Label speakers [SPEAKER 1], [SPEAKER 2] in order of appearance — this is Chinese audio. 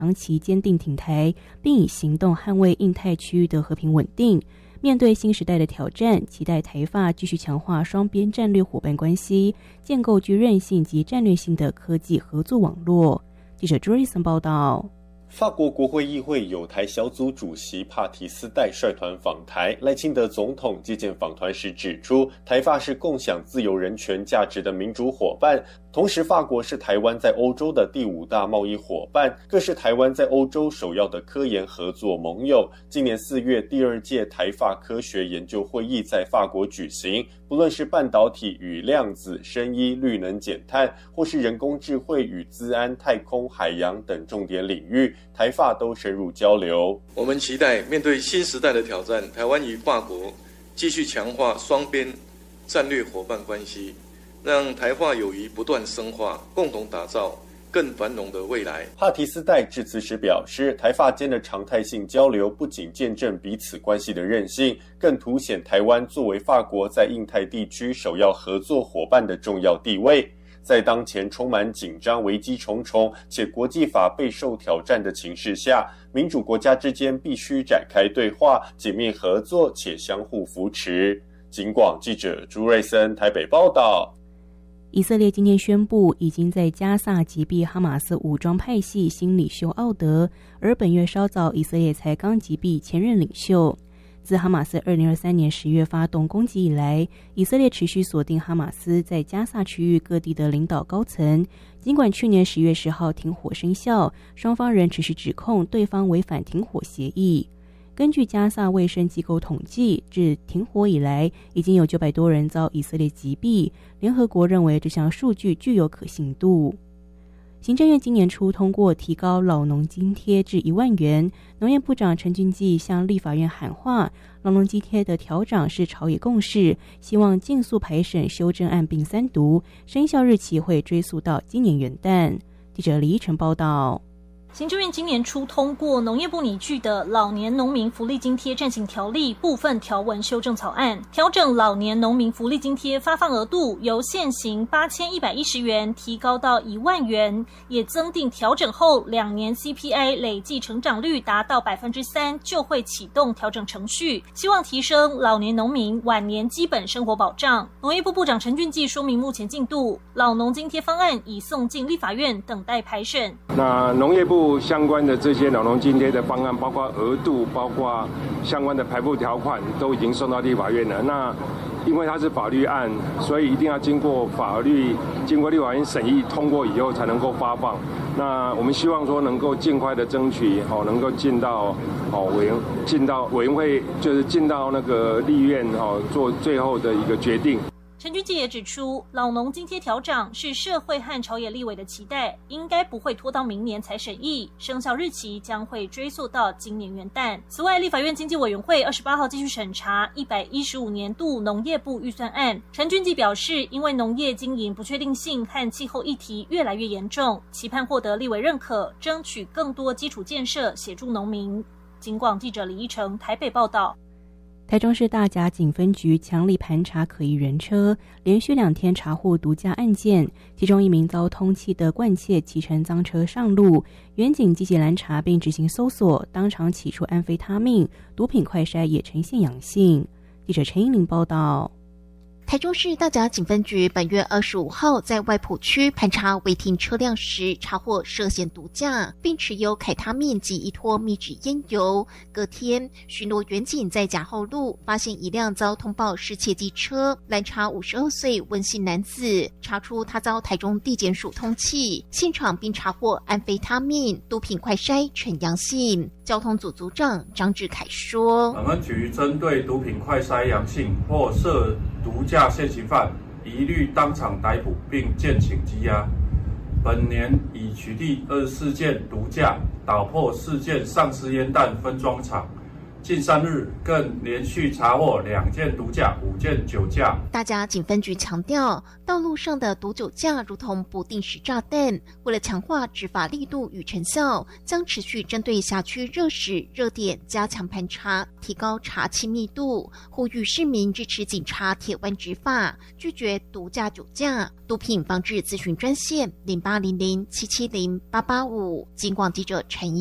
[SPEAKER 1] 长期坚定挺台，并以行动捍卫印太区域的和平稳定。面对新时代的挑战，期待台法继续强化双边战略伙伴关系，建构具韧性及战略性的科技合作网络。记者朱瑞森报道。
[SPEAKER 2] 法国国会议会友台小组主席帕提斯代率团访台，赖清德总统接见访团时指出，台法是共享自由人权价值的民主伙伴，同时法国是台湾在欧洲的第5大贸易伙伴，更是台湾在欧洲首要的科研合作盟友。今年4月，第2届台法科学研究会议在法国举行，不论是半导体与量子、生医、绿能减碳，或是人工智慧与资安、太空、海洋等重点领域，台法都深入交流。
[SPEAKER 3] 我们期待面对新时代的挑战，台湾与法国继续强化双边战略伙伴关系，让台法友谊不断深化，共同打造更繁荣的未来。
[SPEAKER 2] 帕提斯代致辞时表示，台法间的常态性交流不仅见证彼此关系的韧性，更凸显台湾作为法国在印太地区首要合作伙伴的重要地位。在当前充满紧张、危机重重且国际法备受挑战的情势下，民主国家之间必须展开对话，紧密合作且相互扶持。警广记者朱瑞森台北报道。
[SPEAKER 1] 以色列今天宣布，已经在加萨击毙哈马斯武装派系新领袖奥德，而本月稍早，以色列才刚击毙前任领袖。自哈马斯2023年10月发动攻击以来，以色列持续锁定哈马斯在加萨区域各地的领导高层。尽管去年10月10号停火生效，双方仍持续指控对方违反停火协议。根据加萨卫生机构统计，自停火以来，已经有900多人遭以色列击毙。联合国认为这项数据具有可信度。行政院今年初通过提高老农津贴至1万元，农业部长陈俊基向立法院喊话，老农津贴的调涨是朝野共识，希望尽速排审修正案并3读，生效日期会追溯到今年元旦。记者李依晨报道。
[SPEAKER 4] 行政院今年初通过农业部拟具的老年农民福利津贴暂行条例部分条文修正草案，调整老年农民福利津贴发放额度由现行8110元提高到1万元，也增订调整后2年 CPI 累计成长率达到 3% 就会启动调整程序，希望提升老年农民晚年基本生活保障。农业部部长陈俊基说明目前进度，老农津贴方案已送进立法院等待排审。
[SPEAKER 5] 那农业部相关的这些老农津贴的方案，包括额度，包括相关的排布条款，都已经送到立法院了。那因为它是法律案，所以一定要经过立法院审议通过以后才能够发放。那我们希望说能够尽快的争取能够进到委员会，就是进到那个立院做最后的一个决定。
[SPEAKER 4] 陈俊基也指出，老农津贴调涨是社会和朝野立委的期待，应该不会拖到明年才审议，生效日期将会追溯到今年元旦。此外，立法院经济委员会28号继续审查115年度农业部预算案。陈俊基表示，因为农业经营不确定性和气候议题越来越严重，期盼获得立委认可，争取更多基础建设协助农民。警广记者李依成台北报道。
[SPEAKER 1] 台中市大甲警分局强力盘查可疑人车，连续2天查获毒驾案件，其中1名遭通缉的惯窃骑乘赃车上路，员警积极拦查并执行搜索，当场起出安非他命，毒品快筛也呈现阳性。记者陈英玲报道。
[SPEAKER 6] 台中市大甲警分局本月25号在外埔区盘查违停车辆时，查获涉嫌毒驾，并持有凯他命及1拖密纸烟油。隔天，巡逻员警在甲后路发现一辆遭通报失窃机车，拦查52岁温姓男子，查出他遭台中地检署通缉，现场并查获安非他命，毒品快筛呈阳性。交通组组长张志凯说：“
[SPEAKER 7] 本分局针对毒品快筛阳性或涉毒驾现行犯，一律当场逮捕并饯请羁押。本年已取缔24件毒驾，捣破4件丧尸烟弹分装厂， 近3日更连续查获2件毒驾、5件酒驾。
[SPEAKER 6] 大家警分局强调，道路上的毒酒驾如同不定时炸弹，为了强化执法力度与成效，将持续针对辖区热史热点加强盘查，提高查缉密度，呼吁市民支持警察铁腕执法，拒绝毒驾酒驾。毒品防治咨询专线0800770885，警广记者陈